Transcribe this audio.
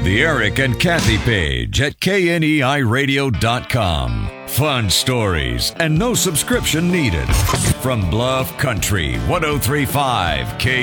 The Eric and Kathy page at KNEIRadio.com. Fun stories and no subscription needed. From Bluff Country 1035 KNEI.